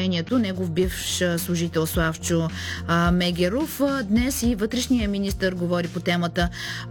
положението. Негов бивш служител Славчо Мегеров. Днес и вътрешния министър говори по темата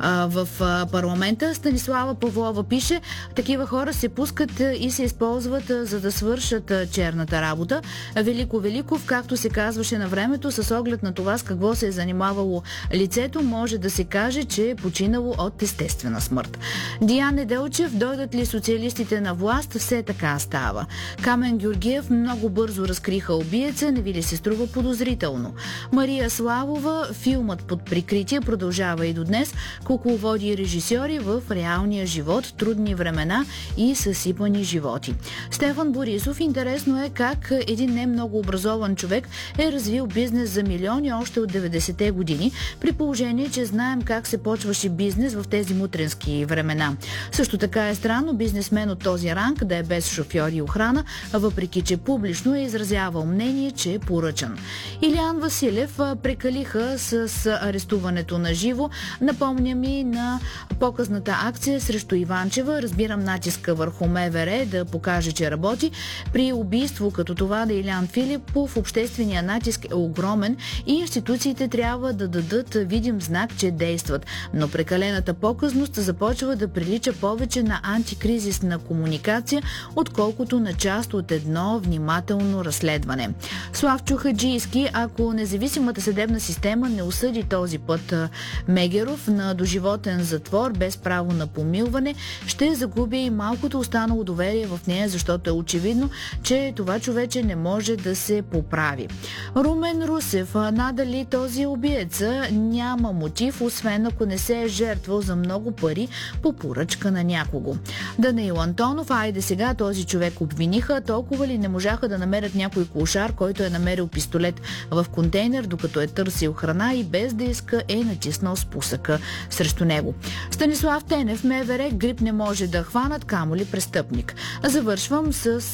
в парламента. Станислава Павлова пише: такива хора се пускат и се използват, за да свършат черната работа. Велико Великов, както се казваше на времето, с оглед на това с какво се е занимавало лицето, може да се каже, че е починало от естествена смърт. Диан Неделчев: дойдат ли социалистите на власт, все така става. Камен Георгиев: много бързо разкриха убиеца, не ви ли се струва подозрително? Мария Славова: филмът под прикритие продължава и до днес. Кукловоди и режисьори в реалния живот, трудни времена и съсипани животи. Стефан Борисов: интересно е как един не много образован човек е развил бизнес за милиони още от 90-те години, при положение, че знаем как се почваше бизнес в тези мутренски времена. Също така е странно бизнесмен от този ранг да е без шофьор и охрана, въпреки че публично е изразявал мнение, че е поръчан. Илиян Василев: прекалиха с арестуването на живо. Напомня ми на показната акция срещу Иванчева. Разбирам натиска върху МВР да покаже, че работи. При убийство като това на Илиян Филипов обществения натиск е огромен и институциите трябва да дадат видим знак, че действат. Но прекалената показност започва да прилича повече на антикризисна комуникация, отколкото на част от едно внимателно разследване. Славчо Хаджийски: ако независимата съдебна система не осъди този път Мегеров на доживотен затвор без право на помилване, ще загуби и малкото останало доверие в нея, защото е очевидно, че това човече не може да се поправи. Румен Русев: надали този убиеца няма мотив, освен ако не се е жертвал за много пари по поръчка на някого. Данаил Антонов: айде сега, този човек обвиниха, толкова ли не можаха да намерят някой клошар, който е намерил пистолет в контейнер, докато е търсил храна и без да иска е натиснал спусъка срещу него. Станислав Тенев: МВР грип не може да хванат, камо ли престъпник. Завършвам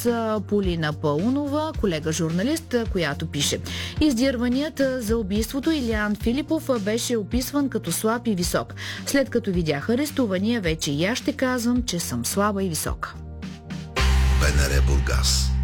с Полина Паунова, колега журналист, която пише: издирваният за убийството Илиян Филипов беше описван като слаб и висок. След като видях арестувания, вече и аз ще казвам, че съм слаба и висока. БНР Бургас.